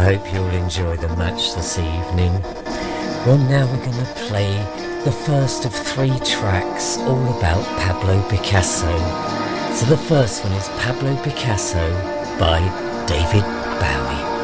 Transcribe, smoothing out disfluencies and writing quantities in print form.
hope you'll enjoy the match this evening. Well, now we're going to play the first of 3 tracks all about Pablo Picasso. So the first one is Pablo Picasso by David Bowie.